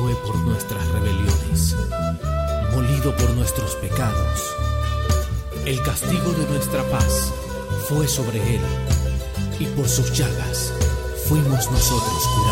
fue por nuestras rebeliones, molido por nuestros pecados. El castigo de nuestra paz fue sobre él, y por sus llagas fuimos nosotros curados.